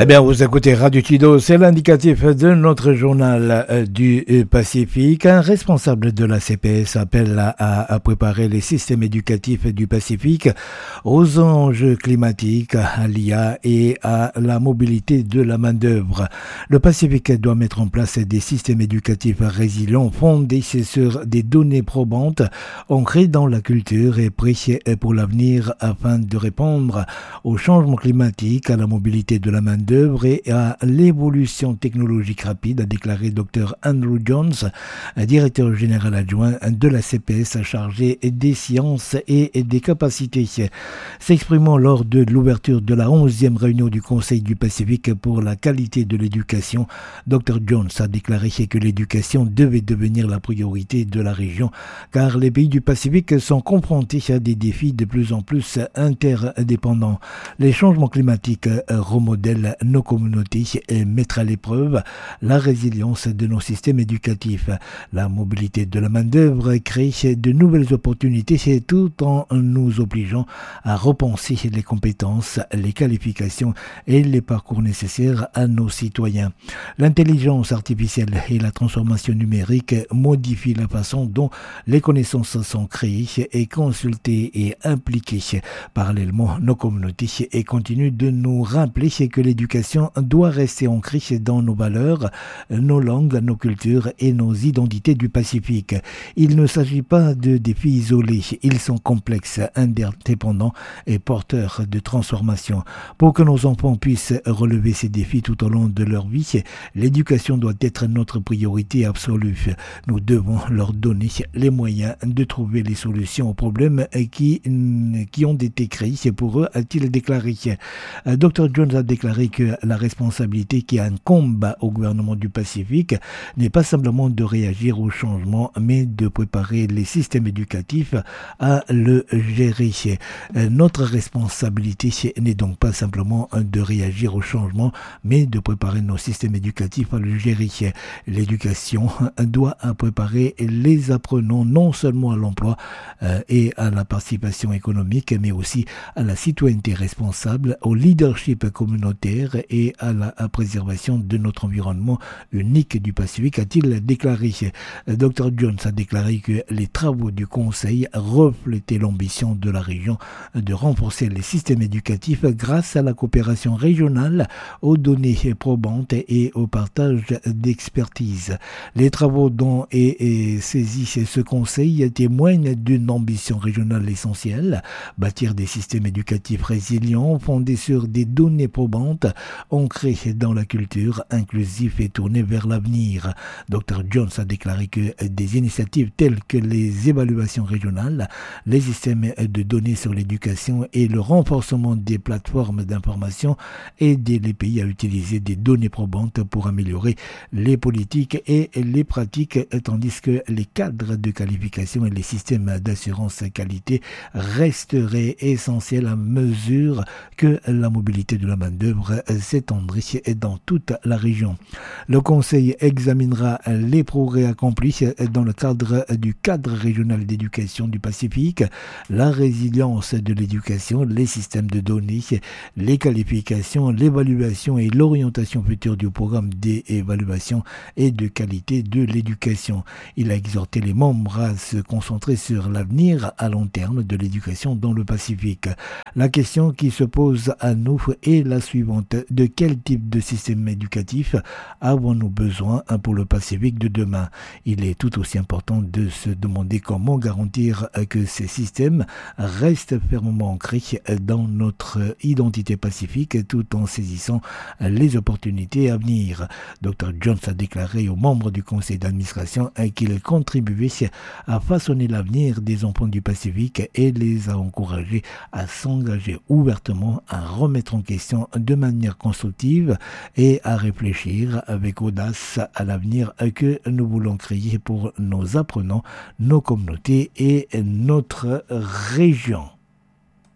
Eh bien, vous écoutez Radio Chido, c'est l'indicatif de notre journal du Pacifique. Un responsable de la CPS appelle à préparer les systèmes éducatifs du Pacifique aux enjeux climatiques, à l'IA et à la mobilité de la main-d'œuvre. Le Pacifique doit mettre en place des systèmes éducatifs résilients fondés sur des données probantes, ancrées dans la culture et prêts pour l'avenir afin de répondre au changement climatique, à la mobilité de la main-d'œuvre et à l'évolution technologique rapide, a déclaré Dr Andrew Jones, directeur général adjoint de la CPS chargé des sciences et des capacités. S'exprimant lors de l'ouverture de la 11e réunion du Conseil du Pacifique pour la qualité de l'éducation, Dr Jones a déclaré que l'éducation devait devenir la priorité de la région, car les pays du Pacifique sont confrontés à des défis de plus en plus interdépendants. Les changements climatiques remodèlent nos communautés et mettre à l'épreuve la résilience de nos systèmes éducatifs. La mobilité de la main-d'œuvre crée de nouvelles opportunités tout en nous obligeant à repenser les compétences, les qualifications et les parcours nécessaires à nos citoyens. L'intelligence artificielle et la transformation numérique modifient la façon dont les connaissances sont créées et consultées et impliquées. Parallèlement, nos communautés et continuent de nous rappeler que l'éducation doit rester ancrée dans nos valeurs, nos langues, nos cultures et nos identités du Pacifique. Il ne s'agit pas de défis isolés, ils sont complexes, interdépendants et porteurs de transformation. Pour que nos enfants puissent relever ces défis tout au long de leur vie, l'éducation doit être notre priorité absolue. Nous devons leur donner les moyens de trouver les solutions aux problèmes qui ont été créés pour eux, a-t-il déclaré. Dr Jones a déclaré que la responsabilité qui incombe au gouvernement du Pacifique n'est pas simplement de réagir au changement, mais de préparer les systèmes éducatifs à le gérer. Notre responsabilité n'est donc pas simplement de réagir au changement, mais de préparer nos systèmes éducatifs à le gérer. L'éducation doit préparer les apprenants non seulement à l'emploi et à la participation économique, mais aussi à la citoyenneté responsable, au leadership communautaire et à la préservation de notre environnement unique du Pacifique, a-t-il déclaré. Dr Jones a déclaré que les travaux du Conseil reflétaient l'ambition de la région de renforcer les systèmes éducatifs grâce à la coopération régionale, aux données probantes et au partage d'expertise. Les travaux dont est saisi ce Conseil témoignent d'une ambition régionale essentielle, bâtir des systèmes éducatifs résilients fondés sur des données probantes, ancrés dans la culture, inclusifs et tournés vers l'avenir. Dr Jones a déclaré que des initiatives telles que les évaluations régionales, les systèmes de données sur l'éducation et le renforcement des plateformes d'information aident les pays à utiliser des données probantes pour améliorer les politiques et les pratiques, tandis que les cadres de qualification et les systèmes d'assurance qualité resteraient essentiels à mesure que la mobilité de la main-d'œuvre s'étendrait dans toute la région. Le Conseil examinera les progrès accomplis dans le cadre du cadre régional d'éducation du Pacifique, la résilience de l'éducation, les systèmes de données, les qualifications, l'évaluation et l'orientation future du programme d'évaluation et de qualité de l'éducation. Il a exhorté les membres à se concentrer sur l'avenir à long terme de l'éducation dans le Pacifique. La question qui se pose à nous est la suivante. De quel type de système éducatif avons-nous besoin pour le Pacifique de demain? Il est tout aussi important de se demander comment garantir que ces systèmes restent fermement ancrés dans notre identité pacifique tout en saisissant les opportunités à venir. Dr Jones a déclaré aux membres du conseil d'administration qu'il contribuait à façonner l'avenir des enfants du Pacifique et les a encouragés à s'engager ouvertement, à remettre en question de manière constructive et à réfléchir avec audace à l'avenir que nous voulons créer pour nos apprenants, nos communautés et notre région.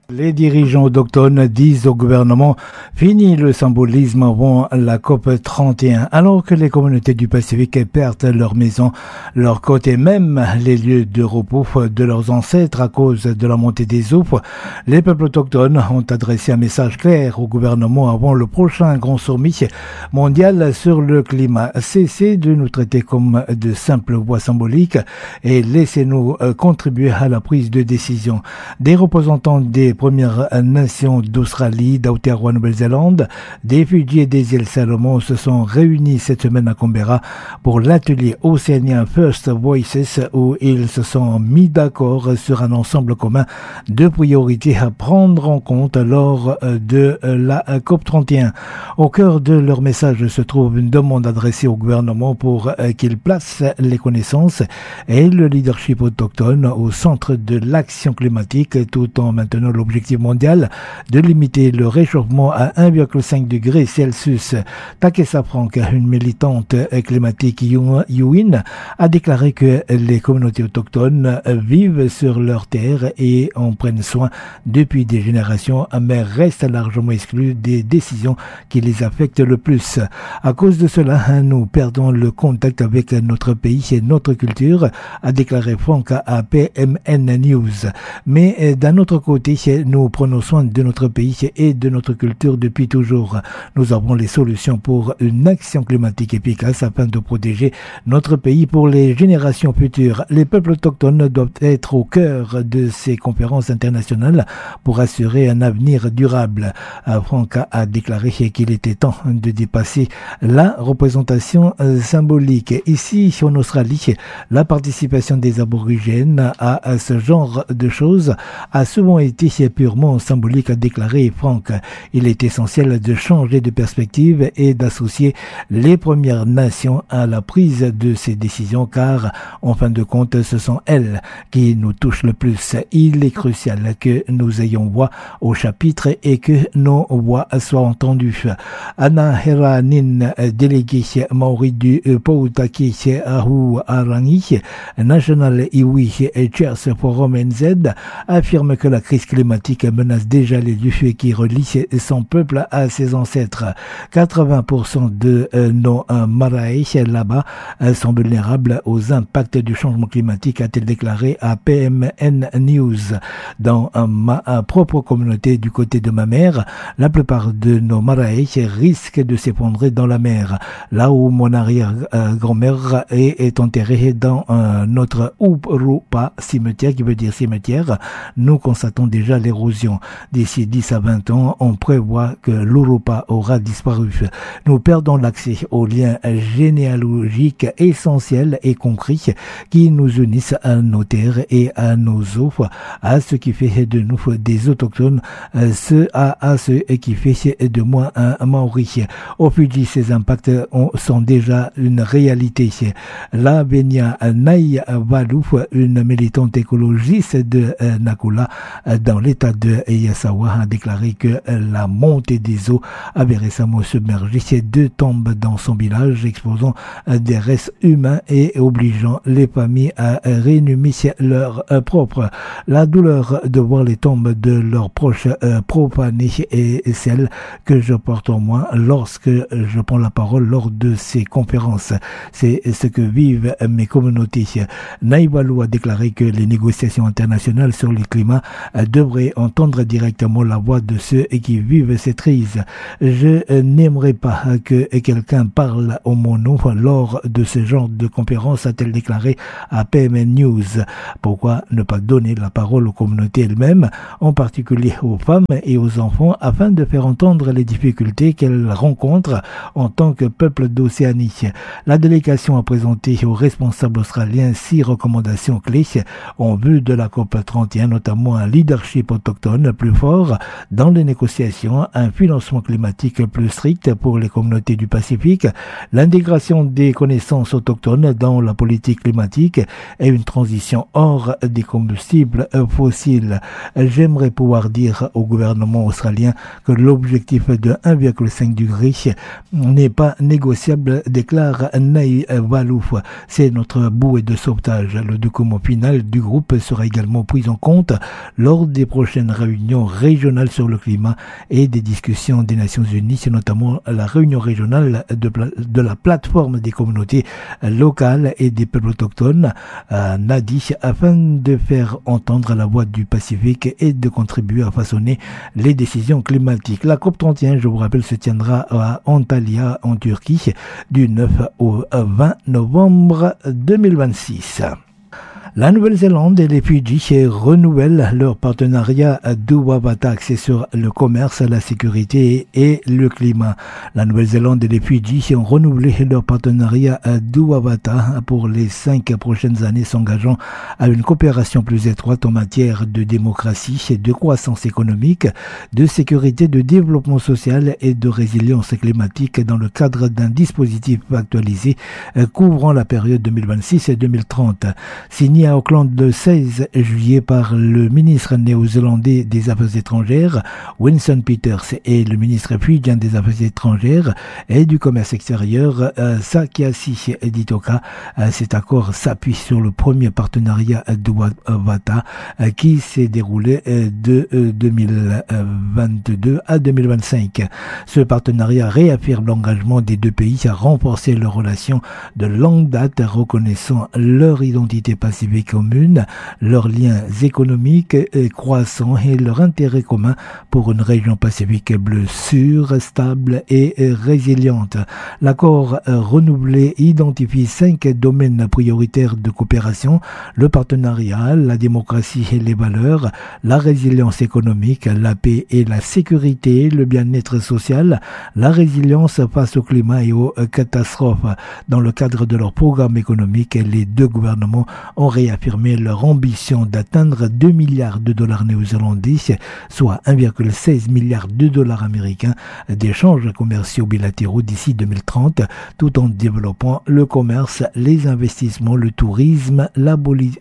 Les dirigeants autochtones disent au gouvernement fini le symbolisme avant la COP 31, alors que les communautés du Pacifique perdent leurs maisons, leurs côtes et même les lieux de repos de leurs ancêtres à cause de la montée des eaux. Les peuples autochtones ont adressé un message clair au gouvernement avant le prochain grand sommet mondial sur le climat. Cessez de nous traiter comme de simples voix symboliques et laissez-nous contribuer à la prise de décision. Des représentants des Premières Nations d'Australie, d'Aotearoa, Nouvelle-Zélande, des Fidji et des îles Salomon se sont réunis cette semaine à Canberra pour l'atelier océanien First Voices où ils se sont mis d'accord sur un ensemble commun de priorités à prendre en compte lors de la COP31. Au cœur de leur message se trouve une demande adressée au gouvernement pour qu'il place les connaissances et le leadership autochtone au centre de l'action climatique tout en maintenant l'objectif mondial de limiter le réchauffement à 1,5 degré Celsius. Takesa Frank, une militante climatique Yuin, a déclaré que les communautés autochtones vivent sur leur terre et en prennent soin depuis des générations, mais restent largement exclus des décisions qui les affectent le plus. À cause de cela, nous perdons le contact avec notre pays et notre culture, a déclaré Frank à PMN News. Mais d'un autre côté, nous prenons soin de notre pays et de notre culture depuis toujours. Nous avons les solutions pour une action climatique efficace afin de protéger notre pays pour les générations futures. Les peuples autochtones doivent être au cœur de ces conférences internationales pour assurer un avenir durable. Frank a déclaré qu'il était temps de dépasser la représentation symbolique. Ici, en Australie, la participation des aborigènes à ce genre de choses a souvent été purement symbolique, a déclaré Frank. Il est essentiel de changer de perspective et d'associer les Premières Nations à la prise de ces décisions car, en fin de compte, ce sont elles qui nous touchent le plus. Il est crucial que nous ayons voix au chapitre et que nos voix soient entendues. Anna Heranin, déléguée maori du Poutaki Ahu Arangi, National Iwi Chairs Forum NZ, affirme que la crise climatique menace déjà les lieux qui relient son peuple à ses ancêtres. 80% de nos marae là-bas sont vulnérables aux impacts du changement climatique, a-t-il déclaré à PMN News. Dans ma propre communauté du côté de ma mère, la plupart de nos marae risquent de s'effondrer dans la mer. Là où mon arrière-grand-mère est enterrée dans notre Urupa cimetière, qui veut dire cimetière, nous constatons déjà l'érosion. D'ici 10 à 20 ans, on prévoit que l'Urupa aura disparu. Nous perdons l'accès aux liens généalogiques essentiels et concrets qui nous unissent à nos terres et à nos eaux, à ce qui fait de nous des autochtones, à ce qui fait de moi un Maori. Au Fidji, ces impacts sont déjà une réalité. La Benia Naivalu, une militante écologiste de Nakula, dans l'état de Yasawa, a déclaré que la montée des eaux avait récemment submergé ces 2 tombes dans son village, exposant des restes humains et obligeant les familles à réinhumer leurs propres. La douleur de voir les tombes de leurs proches profanées est celle que je porte en moi lorsque je prends la parole lors de ces conférences. C'est ce que vivent mes communautés. Naivalu a déclaré que les négociations internationales sur le climat devraient entendre directement la voix de ceux qui vivent cette crise. Je n'aimerais pas que quelqu'un parle au mon nom lors de ce genre de conférence, a-t-elle déclaré à PMN News. Pourquoi ne pas donner la parole aux communautés elles-mêmes, en particulier aux femmes et aux enfants, afin de faire entendre les difficultés qu'elles rencontrent en tant que peuple d'Océanie. La délégation a présenté aux responsables australiens 6 recommandations clés en vue de la COP 31, notamment un leadership autochtone plus fort dans les négociations, un financement climatique plus strict pour les communautés du Pacifique, l'intégration des connaissances autochtones dans la politique climatique et une transition hors des combustibles fossiles. J'aimerais pouvoir dire au gouvernement australien que l'objectif de 1,5 degré n'est pas négociable, déclare Naivalu. C'est notre bouée de sauvetage. Le document final du groupe sera également pris en compte lors des prochaines prochaines réunions régionales sur le climat et des discussions des Nations Unies, notamment la réunion régionale de la plateforme des communautés locales et des peuples autochtones à Nadi, afin de faire entendre la voix du Pacifique et de contribuer à façonner les décisions climatiques. La COP31, je vous rappelle, se tiendra à Antalya en Turquie du 9 au 20 novembre 2026. La Nouvelle-Zélande et les Fidji renouvellent leur partenariat d'Uwavata axé sur le commerce, la sécurité et le climat. La Nouvelle-Zélande et les Fidji ont renouvelé leur partenariat d'Uwavata pour les 5 prochaines années, s'engageant à une coopération plus étroite en matière de démocratie, de croissance économique, de sécurité, de développement social et de résilience climatique dans le cadre d'un dispositif actualisé couvrant la période 2026 et 2030. Signé à Auckland le 16 juillet par le ministre néo-zélandais des Affaires étrangères, Winston Peters, et le ministre fidjien des Affaires étrangères et du Commerce extérieur, Sakiasi Ditoka. Cet accord s'appuie sur le premier partenariat d'Uwavata qui s'est déroulé de 2022 à 2025. Ce partenariat réaffirme l'engagement des deux pays à renforcer leurs relations de longue date, reconnaissant leur identité pacifique commune, leurs liens économiques croissants et leur intérêt commun pour une région pacifique bleue sûre, stable et résiliente. L'accord renouvelé identifie 5 domaines prioritaires de coopération: le partenariat, la démocratie et les valeurs, la résilience économique, la paix et la sécurité, le bien-être social, la résilience face au climat et aux catastrophes. Dans le cadre de leur programme économique, les deux gouvernements ont réaffirmé leur ambition d'atteindre 2 milliards de dollars néo-zélandais, soit 1,16 milliard de dollars américains d'échanges commerciaux bilatéraux d'ici 2030, tout en développant le commerce, les investissements, le tourisme, la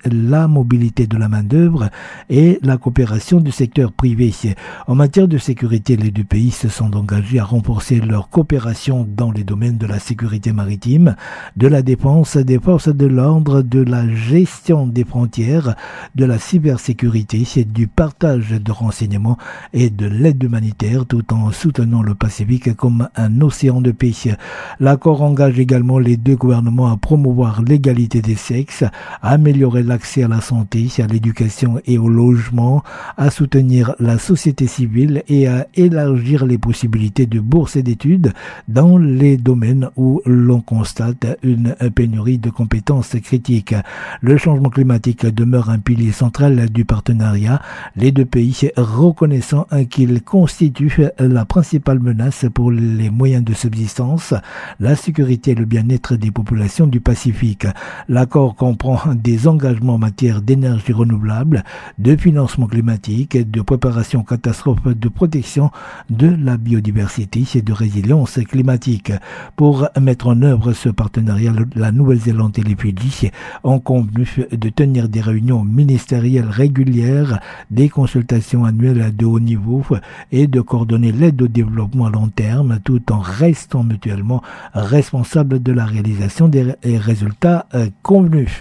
mobilité de la main-d'œuvre et la coopération du secteur privé. En matière de sécurité, les deux pays se sont engagés à renforcer leur coopération dans les domaines de la sécurité maritime, de la défense, des forces de l'ordre, de la gestion des frontières, de la cybersécurité, du partage de renseignements et de l'aide humanitaire, tout en soutenant le Pacifique comme un océan de paix. L'accord engage également les deux gouvernements à promouvoir l'égalité des sexes, à améliorer l'accès à la santé, à l'éducation et au logement, à soutenir la société civile et à élargir les possibilités de bourses d'études dans les domaines où l'on constate une pénurie de compétences critiques. Le changement climatique demeure un pilier central du partenariat, les deux pays reconnaissant qu'il constitue la principale menace pour les moyens de subsistance, la sécurité et le bien-être des populations du Pacifique. L'accord comprend des engagements en matière d'énergie renouvelable, de financement climatique, de préparation aux catastrophes, de protection de la biodiversité et de résilience climatique. Pour mettre en œuvre ce partenariat, la Nouvelle-Zélande et les Fidji ont convenu de tenir des réunions ministérielles régulières, des consultations annuelles de haut niveau et de coordonner l'aide au développement à long terme, tout en restant mutuellement responsables de la réalisation des résultats convenus.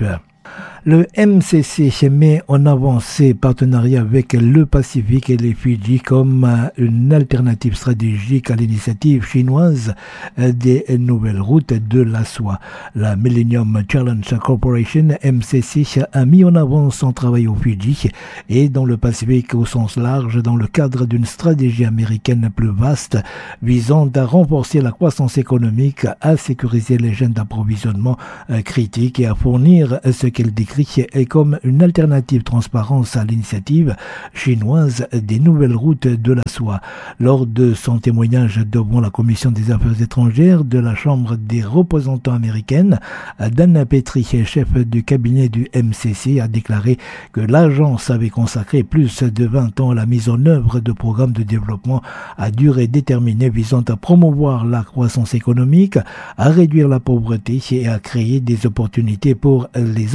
Le MCC met en avant ses partenariats avec le Pacifique et les Fidji comme une alternative stratégique à l'initiative chinoise des nouvelles routes de la soie. La Millennium Challenge Corporation, MCC, a mis en avant son travail aux Fidji et dans le Pacifique au sens large dans le cadre d'une stratégie américaine plus vaste visant à renforcer la croissance économique, à sécuriser les chaînes d'approvisionnement critiques et à fournir ce qu'elle décrit comme une alternative transparence à l'initiative chinoise des nouvelles routes de la soie. Lors de son témoignage devant la Commission des Affaires étrangères de la Chambre des représentants américaine, Dan Petrie, chef du cabinet du MCC, a déclaré que l'agence avait consacré plus de 20 ans à la mise en œuvre de programmes de développement à durée déterminée visant à promouvoir la croissance économique, à réduire la pauvreté et à créer des opportunités pour les entreprises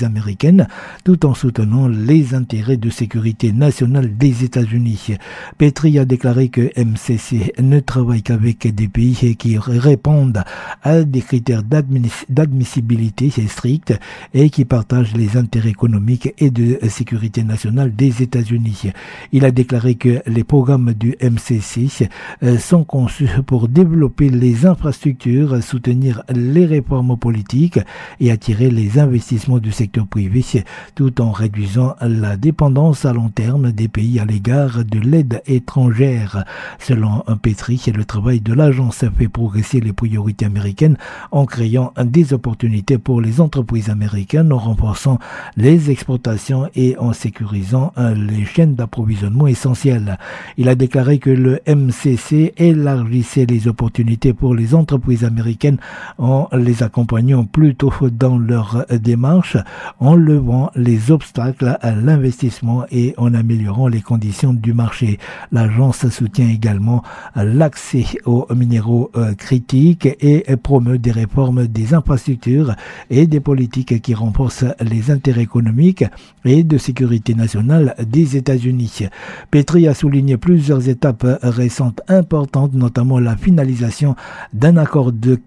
américaines, tout en soutenant les intérêts de sécurité nationale des États-Unis. Petri a déclaré que MCC ne travaille qu'avec des pays qui répondent à des critères d'admissibilité stricts et qui partagent les intérêts économiques et de sécurité nationale des États-Unis. Il a déclaré que les programmes du MCC sont conçus pour développer les infrastructures, soutenir les réformes politiques et attirer les investissements du secteur privé, tout en réduisant la dépendance à long terme des pays à l'égard de l'aide étrangère. Selon Petri, le travail de l'agence fait progresser les priorités américaines en créant des opportunités pour les entreprises américaines, en renforçant les exportations et en sécurisant les chaînes d'approvisionnement essentielles. Il a déclaré que le MCC élargissait les opportunités pour les entreprises américaines en les accompagnant plutôt dans leur démarche, en levant les obstacles à l'investissement et en améliorant les conditions du marché. L'agence soutient également l'accès aux minéraux critiques et promeut des réformes des infrastructures et des politiques qui renforcent les intérêts économiques et de sécurité nationale des États-Unis. Petri a souligné plusieurs étapes récentes importantes, notamment la finalisation d'un accord de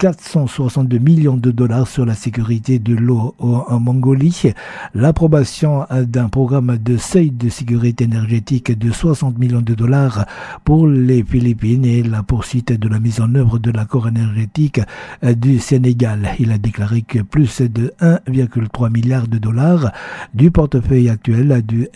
462 millions de dollars sur la sécurité de l'eau en Mongolie, l'approbation d'un programme de seuil de sécurité énergétique de 60 millions de dollars pour les Philippines et la poursuite de la mise en œuvre de l'accord énergétique du Sénégal. Il a déclaré que plus de 1,3 milliard de dollars du portefeuille actuel du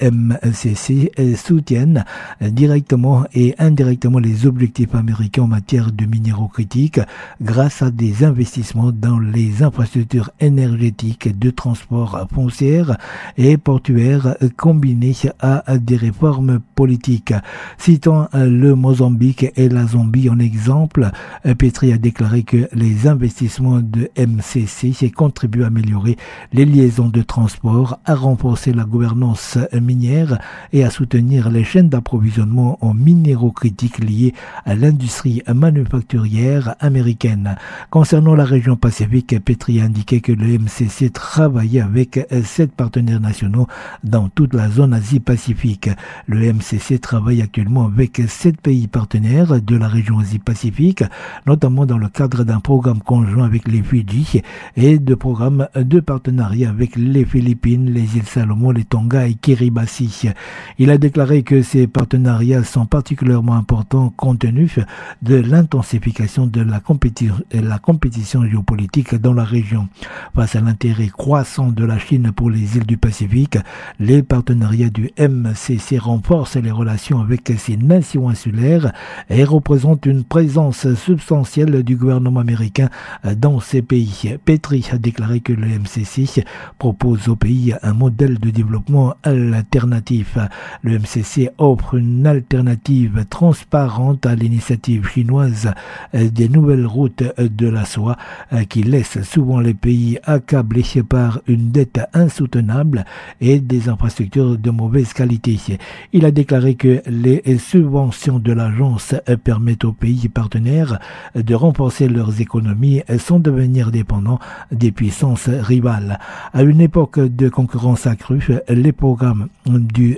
MCC soutiennent directement et indirectement les objectifs américains en matière de minéraux critiques grâce à des investissements dans les infrastructures énergétiques, de transport foncière et portuaire combinés à des réformes politiques. Citant le Mozambique et la Zambie en exemple, Petri a déclaré que les investissements de MCC contribuent à améliorer les liaisons de transport, à renforcer la gouvernance minière et à soutenir les chaînes d'approvisionnement en minéraux critiques liés à l'industrie manufacturière américaine. Concernant la région Pacifique, Petri a indiqué que le MCC travaillait avec 7 partenaires nationaux dans toute la zone Asie-Pacifique. Le MCC travaille actuellement avec 7 pays partenaires de la région Asie-Pacifique, notamment dans le cadre d'un programme conjoint avec les Fidji et de programmes de partenariat avec les Philippines, les îles Salomon, les Tonga et Kiribati. Il a déclaré que ces partenariats sont particulièrement importants compte tenu de l'intensification de la compétition géopolitique dans la région. Face à l'intérêt croissant de la Chine pour les îles du Pacifique, les partenariats du MCC renforcent les relations avec ces nations insulaires et représentent une présence substantielle du gouvernement américain dans ces pays. Petri a déclaré que le MCC propose au pays un modèle de développement alternatif. Le MCC offre une alternative transparente à l'initiative chinoise des nouvelles routes de la soie qui laisse souvent les pays accablés par une dette insoutenable et des infrastructures de mauvaise qualité. Il a déclaré que les subventions de l'agence permettent aux pays partenaires de renforcer leurs économies sans devenir dépendants des puissances rivales. À une époque de concurrence accrue, les programmes du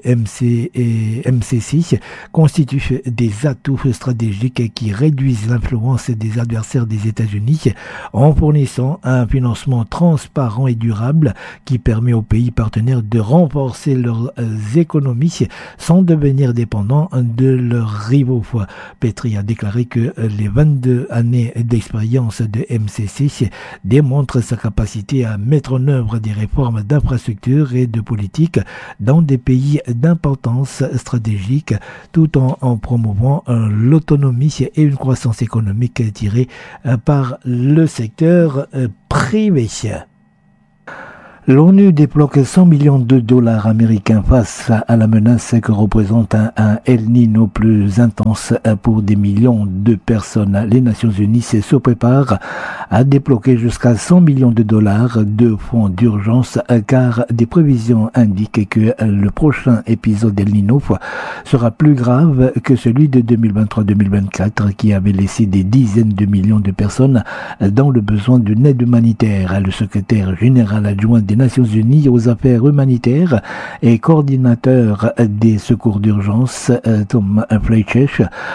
MCC constituent des atouts stratégiques qui réduisent l'influence des adversaires des États-Unis en fournissant un financement transparent et durable qui permet aux pays partenaires de renforcer leurs économies sans devenir dépendants de leurs rivaux. Petri a déclaré que les 22 années d'expérience de MCC démontrent sa capacité à mettre en œuvre des réformes d'infrastructures et de politique dans des pays d'importance stratégique tout en promouvant l'autonomie et une croissance économique tirée par le secteur privé. L'ONU débloque 100 millions de dollars américains face à la menace que représente un El Niño plus intense pour des millions de personnes. Les Nations Unies se préparent a débloqué jusqu'à 100 millions de dollars de fonds d'urgence car des prévisions indiquent que le prochain épisode d'El Niño sera plus grave que celui de 2023-2024 qui avait laissé des dizaines de millions de personnes dans le besoin d'une aide humanitaire. Le secrétaire général adjoint des Nations Unies aux affaires humanitaires et coordinateur des secours d'urgence, Tom Fletcher,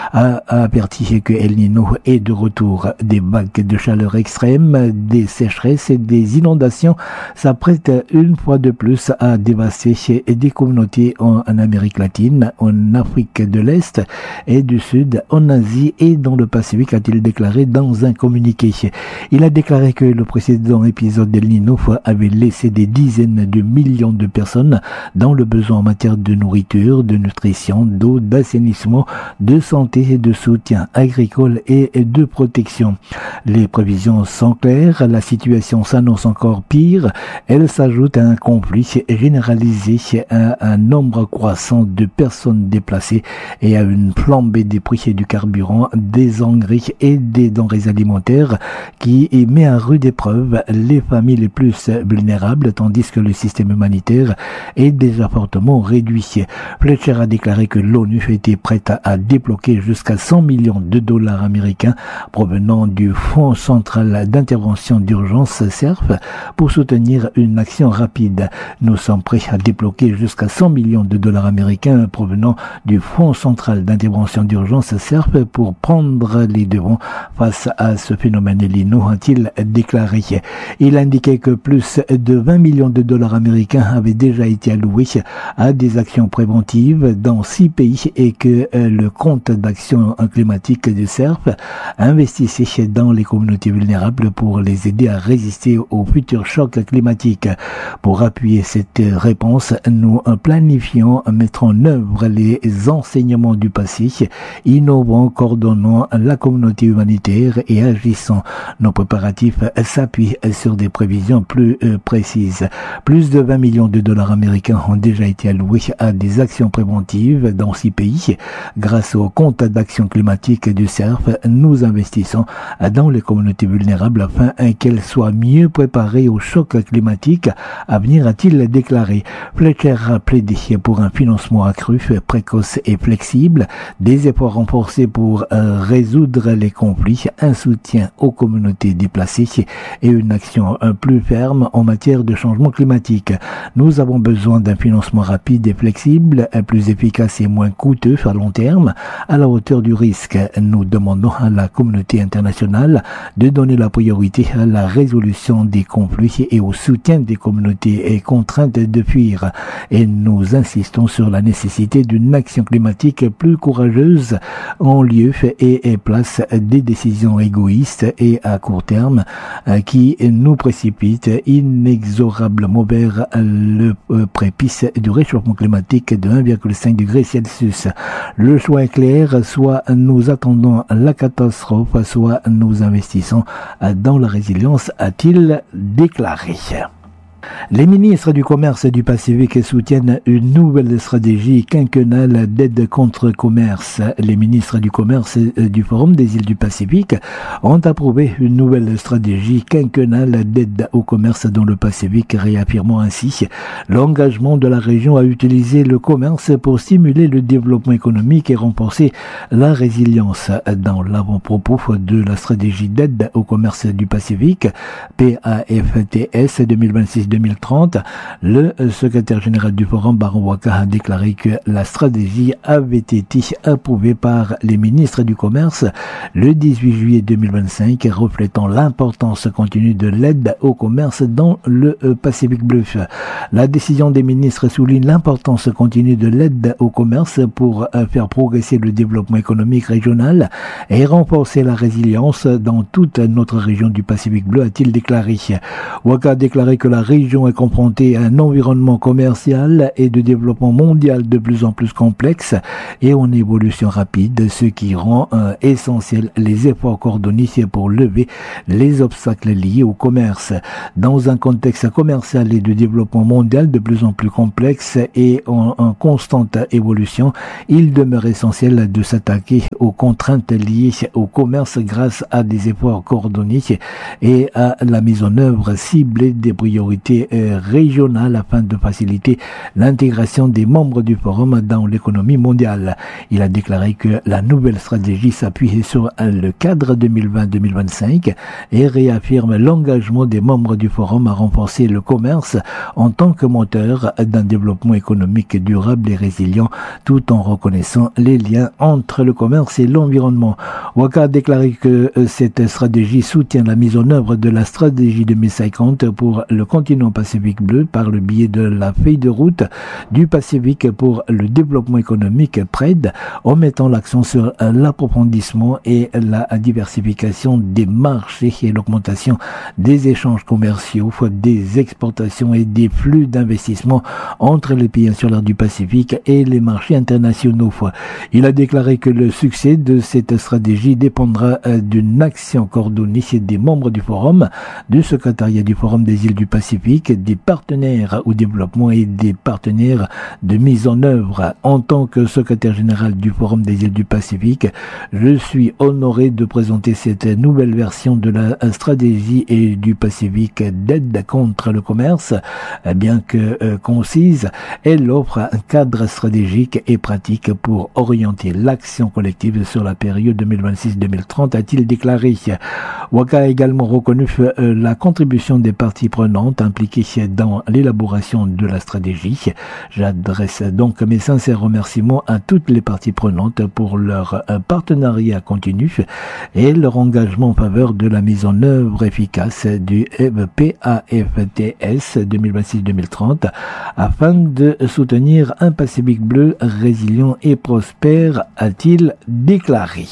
a averti que El Niño est de retour. Des vagues de chaleur extrême, des sécheresses et des inondations s'apprêtent une fois de plus à dévaster des communautés en Amérique latine, en Afrique de l'Est et du Sud, en Asie et dans le Pacifique, a-t-il déclaré dans un communiqué. Il a déclaré que le précédent épisode d'El Niño avait laissé des dizaines de millions de personnes dans le besoin en matière de nourriture, de nutrition, d'eau, d'assainissement, de santé, de soutien agricole et de protection. Les prévisions sont claires, la situation s'annonce encore pire. Elle s'ajoute à un conflit généralisé, à un nombre croissant de personnes déplacées et à une flambée des prix du carburant, des engrais et des denrées alimentaires qui met à rude épreuve les familles les plus vulnérables, tandis que le système humanitaire est déjà fortement réduit. Fletcher a déclaré que l'ONU était prête à débloquer jusqu'à 100 millions de dollars américains provenant du Fonds central d'intervention d'urgence CERF pour soutenir une action rapide. Nous sommes prêts à débloquer jusqu'à 100 millions de dollars américains provenant du Fonds central d'intervention d'urgence CERF pour prendre les devants face à ce phénomène El Niño, a-t-il déclaré. Il indiquait que plus de 20 millions de dollars américains avaient déjà été alloués à des actions préventives dans 6 pays et que le compte d'action climatique du CERF investissait dans les communautés vulnérables pour les aider à résister aux futurs chocs climatiques. Pour appuyer cette réponse, nous planifions mettre en œuvre les enseignements du passé, innovant, coordonnant la communauté humanitaire et agissant. Nos préparatifs s'appuient sur des prévisions plus précises. Plus de 20 millions de dollars américains ont déjà été alloués à des actions préventives dans 6 pays. Grâce au compte d'action climatique du CERF, nous investissons dans les communautés vulnérables afin qu'elles soient mieux préparées aux chocs climatiques à venir, a-t-il déclaré. Fletcher a plaidé pour un financement accru, précoce et flexible, des efforts renforcés pour résoudre les conflits, un soutien aux communautés déplacées et une action plus ferme en matière de changement climatique. Nous avons besoin d'un financement rapide et flexible, plus efficace et moins coûteux à long terme, à la hauteur du risque. Nous demandons à la communauté internationale de donner la priorité à la résolution des conflits et au soutien des communautés contraintes de fuir. Et nous insistons sur la nécessité d'une action climatique plus courageuse en lieu et place des décisions égoïstes et à court terme qui nous précipitent inexorablement vers le prépice du réchauffement climatique de 1,5 degré Celsius. Le choix est clair, soit nous attendons la catastrophe, soit nous investissons dans la résilience, a-t-il déclaré. Les ministres du commerce du Pacifique soutiennent une nouvelle stratégie quinquennale d'aide contre commerce. Les ministres du commerce du Forum des îles du Pacifique ont approuvé une nouvelle stratégie quinquennale d'aide au commerce dans le Pacifique, réaffirmant ainsi l'engagement de la région à utiliser le commerce pour stimuler le développement économique et renforcer la résilience. Dans l'avant-propos de la stratégie d'aide au commerce du Pacifique, PAFTS 2026-2030, le secrétaire général du Forum, Baron Waka, a déclaré que la stratégie avait été approuvée par les ministres du Commerce le 18 juillet 2025, reflétant l'importance continue de l'aide au commerce dans le Pacifique bleu. La décision des ministres souligne l'importance continue de l'aide au commerce pour faire progresser le développement économique régional et renforcer la résilience dans toute notre région du Pacifique bleu, a-t-il déclaré. Waka a déclaré que la réunion région est confrontée à un environnement commercial et de développement mondial de plus en plus complexe et en évolution rapide, ce qui rend essentiel les efforts coordonnés pour lever les obstacles liés au commerce. Dans un contexte commercial et de développement mondial de plus en plus complexe et en constante évolution, il demeure essentiel de s'attaquer aux contraintes liées au commerce grâce à des efforts coordonnés et à la mise en œuvre ciblée des priorités régionales afin de faciliter l'intégration des membres du forum dans l'économie mondiale. Il a déclaré que la nouvelle stratégie s'appuie sur le cadre 2020-2025 et réaffirme l'engagement des membres du forum à renforcer le commerce en tant que moteur d'un développement économique durable et résilient, tout en reconnaissant les liens entre le commerce et l'environnement. WACA a déclaré que cette stratégie soutient la mise en œuvre de la stratégie 2050 pour le continent Pacifique bleu par le biais de la feuille de route du Pacifique pour le développement économique PRED, en mettant l'accent sur l'approfondissement et la diversification des marchés et l'augmentation des échanges commerciaux, des exportations et des flux d'investissement entre les pays insulaires du Pacifique et les marchés internationaux. Il a déclaré que le succès de cette stratégie dépendra d'une action coordonnée des membres du Forum, du secrétariat du Forum des îles du Pacifique, des partenaires au développement et des partenaires de mise en œuvre. En tant que secrétaire général du Forum des îles du Pacifique, je suis honoré de présenter cette nouvelle version de la stratégie et du Pacifique d'aide contre le commerce. Bien que concise, elle offre un cadre stratégique et pratique pour orienter l'action collective sur la période 2026-2030, a-t-il déclaré. WACA a également reconnu la contribution des parties prenantes impliquées dans l'élaboration de la stratégie. J'adresse donc mes sincères remerciements à toutes les parties prenantes pour leur partenariat continu et leur engagement en faveur de la mise en œuvre efficace du PAFTS 2026-2030 afin de soutenir un Pacifique bleu résilient et prospère, a-t-il déclaré.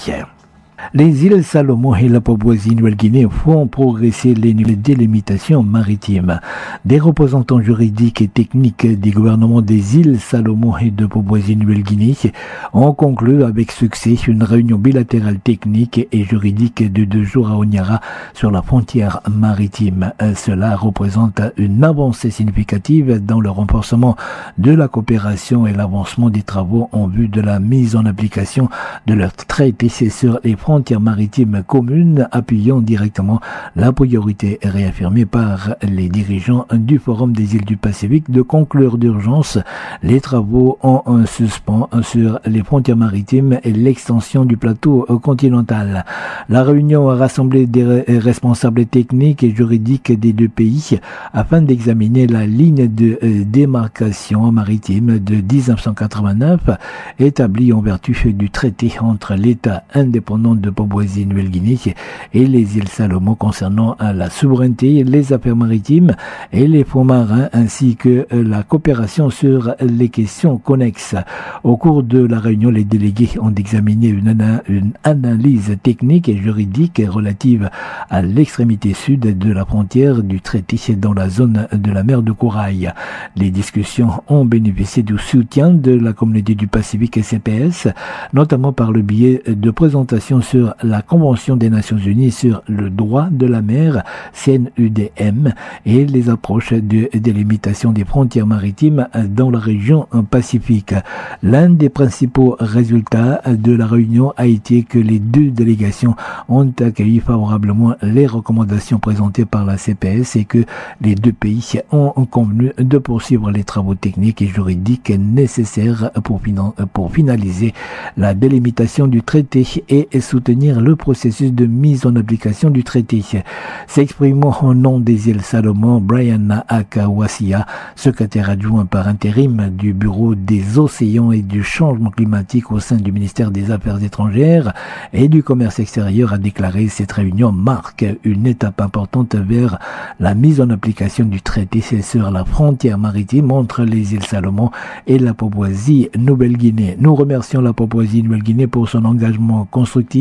Les îles Salomon et la Papouasie-Nouvelle-Guinée font progresser les délimitations maritimes. Des représentants juridiques et techniques des gouvernements des îles Salomon et de Papouasie-Nouvelle-Guinée ont conclu avec succès une réunion bilatérale technique et juridique de 2 jours à Honiara sur la frontière maritime. Cela représente une avancée significative dans le renforcement de la coopération et l'avancement des travaux en vue de la mise en application de leur traité sur les frontières maritimes communes, appuyant directement la priorité réaffirmée par les dirigeants du Forum des îles du Pacifique de conclure d'urgence les travaux en suspens sur les frontières maritimes et l'extension du plateau continental. La réunion a rassemblé des responsables techniques et juridiques des 2 pays afin d'examiner la ligne de démarcation maritime de 1989 établie en vertu du traité entre l'État indépendant de Papouasie-Nouvelle-Guinée et les îles Salomon concernant la souveraineté, les affaires maritimes et les fonds marins ainsi que la coopération sur les questions connexes. Au cours de la réunion, les délégués ont examiné une analyse technique et juridique relative à l'extrémité sud de la frontière du traité dans la zone de la mer de Corail. Les discussions ont bénéficié du soutien de la communauté du Pacifique et CPS, notamment par le biais de présentations sur la Convention des Nations Unies sur le droit de la mer, CNUDM, et les approches de délimitation des frontières maritimes dans la région Pacifique. L'un des principaux résultats de la réunion a été que les 2 délégations ont accueilli favorablement les recommandations présentées par la CPS et que les 2 pays ont convenu de poursuivre les travaux techniques et juridiques nécessaires pour finaliser la délimitation du traité et soutenir le processus de mise en application du traité. S'exprimant au nom des îles Salomon, Brian Akawasia, secrétaire adjoint par intérim du Bureau des océans et du changement climatique au sein du ministère des Affaires étrangères et du commerce extérieur, a déclaré: cette réunion marque une étape importante vers la mise en application du traité sur la frontière maritime entre les îles Salomon et la Papouasie-Nouvelle-Guinée. Nous remercions la Papouasie-Nouvelle-Guinée pour son engagement constructif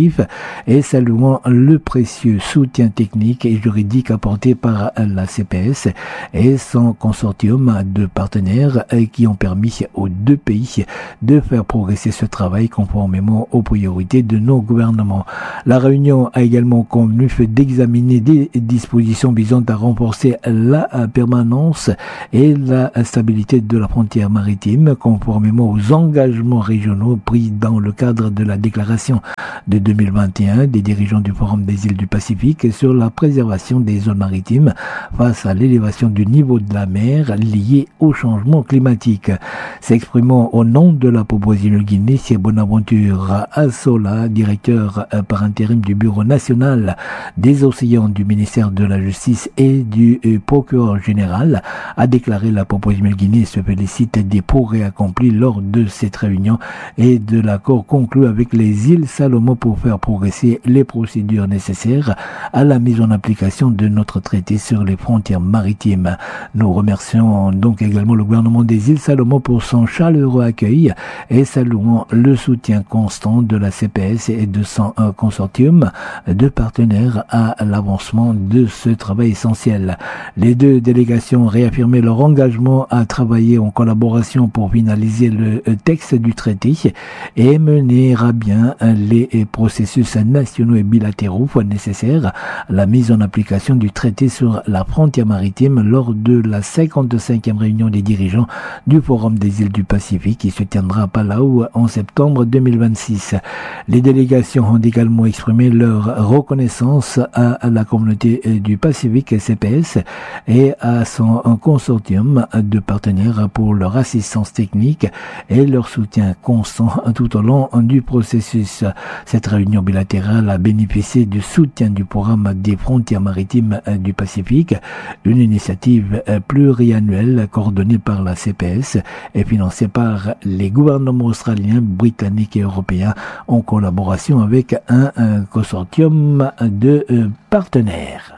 exécutif et saluant le précieux soutien technique et juridique apporté par la CPS et son consortium de partenaires qui ont permis aux deux pays de faire progresser ce travail conformément aux priorités de nos gouvernements. La réunion a également convenu d'examiner des dispositions visant à renforcer la permanence et la stabilité de la frontière maritime conformément aux engagements régionaux pris dans le cadre de la déclaration de 2021 des dirigeants du Forum des îles du Pacifique sur la préservation des zones maritimes face à l'élévation du niveau de la mer liée au changement climatique. S'exprimant au nom de la Papouasie-Nouvelle-Guinée, c'est Bonaventure Assola, directeur par intérim du Bureau national des océans du ministère de la Justice et du procureur général, a déclaré la Papouasie-Nouvelle-Guinée se félicite des progrès accomplis lors de cette réunion et de l'accord conclu avec les îles Salomon pour faire progresser les procédures nécessaires à la mise en application de notre traité sur les frontières maritimes. Nous remercions donc également le gouvernement des îles Salomon pour son chaleureux accueil et saluons le soutien constant de la CPS et de son consortium de partenaires à l'avancement de ce travail essentiel. Les deux délégations réaffirmaient leur engagement à travailler en collaboration pour finaliser le texte du traité et mener à bien les processus nationaux et bilatéraux nécessaires à la mise en application du traité sur la frontière maritime lors de la 55e réunion des dirigeants du Forum des îles du Pacifique qui se tiendra à Palau en septembre 2026. Les délégations ont également exprimé leur reconnaissance à la communauté du Pacifique CPS et à son consortium de partenaires pour leur assistance technique et leur soutien constant tout au long du processus. Cette réunion bilatérale a bénéficié du soutien du programme des frontières maritimes du Pacifique, une initiative pluriannuelle coordonnée par la CPS et financée par les gouvernements australiens, britanniques et européens en collaboration avec un consortium de partenaires.